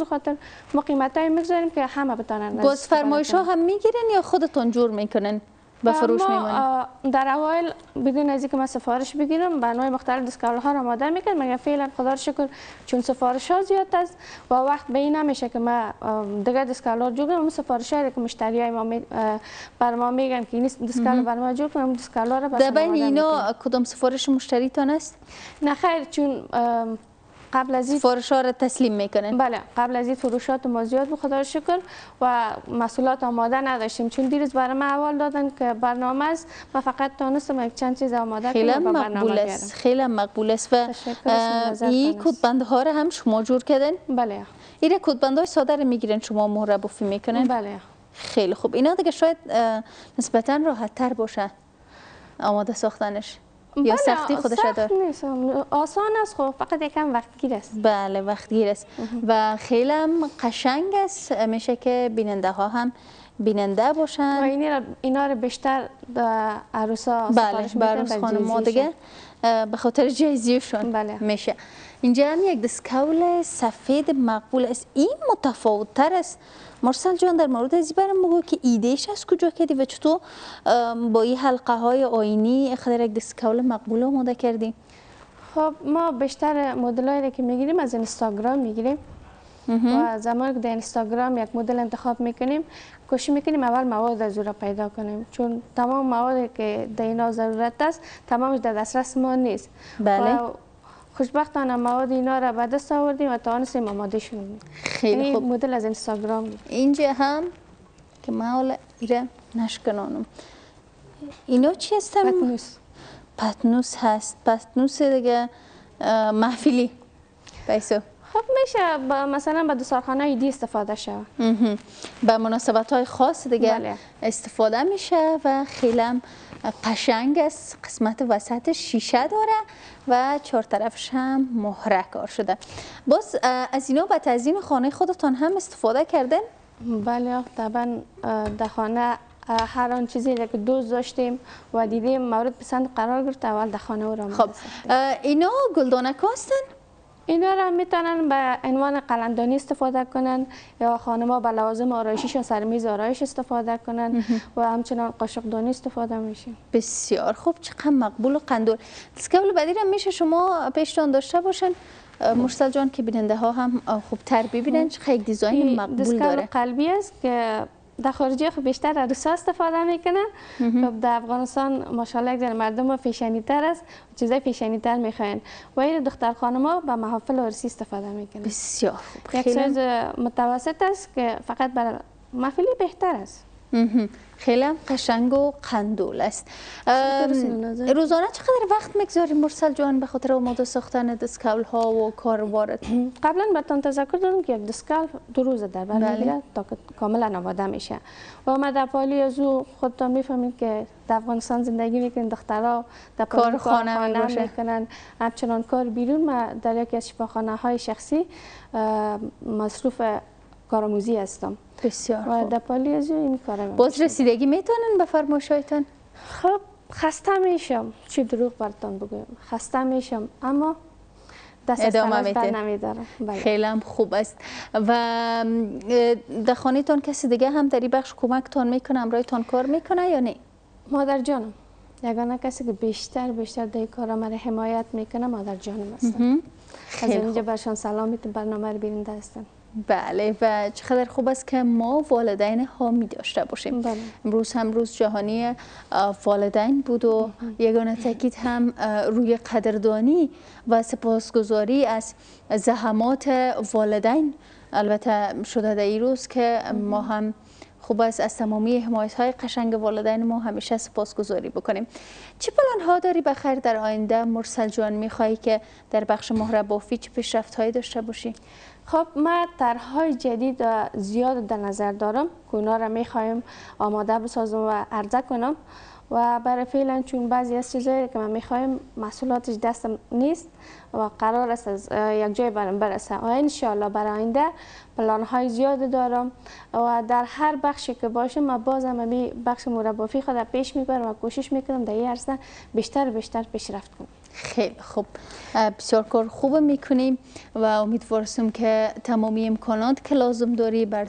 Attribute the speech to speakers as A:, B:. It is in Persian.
A: خاطر ما قیمتایی میگذاریم که همه بتونن.
B: باز فرمایش ها هم میگیرن یا خودتون جور میکنن به فروش میمونن؟
A: در اوایل بدون از اینکه من سفارش بگیرم برنامه مختلف دستکول ها را آماده میکنم، مگر فعلا خدا رو شکر چون سفارش ها زیاد است و وقت به این نمیشه که ما دیگه دستکول ها جور کنم. سفارش هایی که مشتری های ما بر ما میگن که این دستکول بر ما جور کنم، دستکول ها را
B: در بین اینا کدام سفارش مشتری تان است؟
A: نه خیر، چون قبل از این
B: سفارش ها را تسلیم میکنن.
A: بله، قبل از این فروشات ما زیاد بود خدا رو شکر و محصولات آماده نداشتیم، چون دیروز برای ما اول دادن که برنامه است، ما فقط تونستم یک چند چیز آماده کنم و
B: مقبول است. خیلی مقبول است. و این کدبند ها را هم شما جور کردن؟
A: بله.
B: این کدبند های ساده را میگیرن شما مهر بافی میکنن؟
A: بله.
B: خیلی خوب. اینا دیگه شاید نسبتا راحت تر باشه آماده ساختنش. یا سختی خودش داره؟
A: سخت نیست، آسان است، خب فقط یکم وقتگیر است.
B: بله وقتگیر است و خیلی هم قشنگ است، میشه که بیننده ها هم بیننده باشن
A: و اینا رو بیشتر عروسا
B: سفارش میدن. بله، خانم دیگه به خاطر جایزیشون.
A: بله.
B: میشه. اینجا هم یک دستکول سفید مقبول است. این متفاوت تر است. مرسل جان در مورد از برام بگو که ایدهش از کجا کردی و چطور با این حلقه های آینی خاطر یک دستکول مقبول آماده کردی؟
A: خب ما بیشتر مدلایی که میگیریم از اینستاگرام میگیریم و زمانی که در اینستاگرام یک مدل انتخاب میکنیم کوشش میکنیم اول مواد از او را پیدا کنیم، چون تمام موادی که در اینا ضرورت است تمامش در دسترس ما نیست.
B: بله.
A: خوشبختانه مواد اینا را به دست آوردیم و توانستیم آماده شدیم.
B: خیلی خوب.
A: مدل از اینستاگرام.
B: اینجا هم که ما حالا ایره نشکنانم. اینا چی هستم؟
A: پتنوس.
B: پتنوس هست. پتنوس دیگه محفلی. بیسو.
A: خب میشه مثلا به دسترخوانه ایدی استفاده شود.
B: به مناسبت های خاص دیگه
A: بله.
B: استفاده میشه و خیلی قشنگ است. قسمت وسطش شیشه داره و چهار طرفش هم مهره کار شده. باز از اینا به تزیین خانه خودتان هم استفاده کردن؟
A: بله طبعا در خانه هر آن چیزی که دوست داشتیم و دیدیم مورد پسند قرار گرفت اول در خانه او را
B: خب اینا گلدانک هستن؟
A: اینا را میتونن به عنوان قلمدانی استفاده کنن یا خانم‌ها به لوازم آرایشیشون سر میز آرایش استفاده کنن و همچنان قاشقدانی استفاده میشه.
B: بسیار خوب، چقدر مقبول و قندور. دستکول بعدی را میشه شما پیشتان داشته باشن مرسل جان که بیننده ها هم خوبتر ببینن چقدر یک دیزاین مقبول داره.
A: دستکول قلبی است که در خارجی خب بیشتر عروسا استفاده میکنن. خب در افغانستان ماشاءالله یک مردم فیشنی تر است، چیزای فیشنی تر میخواین و این دختر خانما به محافل عروسی استفاده میکنن.
B: بسیار خوب.
A: یک سایز متوسط است که فقط برای محفلی بهتر است.
B: خیلی قشنگ و قندول است. روزانه چقدر وقت میگذاری مرسل جان به خاطر آماده ساختن دستکول ها و کاروارت؟
A: قبلا براتون تذکر دادم که یک دستکول 2 روز در بر میگیره تا که کاملا آماده میشه و ما در پالی از او خودتان میفهمید که در افغانستان زندگی میکنن، دخترها در کارخانه میکنن، همچنان کار بیرون. ما در یکی از شفاخانه های شخصی مصروف کارآموزی هستم.
B: بسیار خوب.
A: و در پالی از این کار
B: باز رسیدگی میتونن به فرمایشاتون؟
A: خب خسته میشم، چی دروغ براتون بگویم، خسته میشم اما دست از تلاش بر نمیدارم.
B: خیلی هم خوب است. و در خانه تان کسی دیگه هم در این بخش کمکتان میکنه، همراهتان کار میکنه یا نه؟
A: مادر جانم یگانه کسی که بیشتر در این کارا مرا حمایت میکنه مادر جانم هستن. از اینجا برشان سلام برنامه رو بیننده هستن.
B: بله و چقدر خوب است که ما والدین حامی داشته باشیم.
A: بله.
B: امروز هم روز جهانی والدین بود و یگانه تاکید هم روی قدردانی و سپاسگزاری از زحمات والدین البته شده در این روز که ما هم خوب است از تمامی حمایت های قشنگ والدین ما همیشه سپاسگزاری بکنیم. چه پلان ها داری بخیر در آینده مرسل جان؟ میخوایی که در بخش مهر بافی چه پیشرفت هایی داشته باشی؟
A: خب ما طرح‌های جدید زیاد در نظر دارم که اونا را میخوایم آماده بسازم و عرضه کنم و برای فعلا چون بعضی از چیزایی که من میخوایم محصولاتش دستم نیست و قرار است از یک جای برسه و انشالله برای آینده پلان‌های زیاد دارم و در هر بخشی که باشه ما بازم بخش مهر بافی خود پیش میبرم و کوشش میکنم در این عرصه بیشتر پیشرفت کنم.
B: خیلی خوب، بسیار کار خوب میکنیم و امیدوارم که تمامی امکانات که لازم داری بر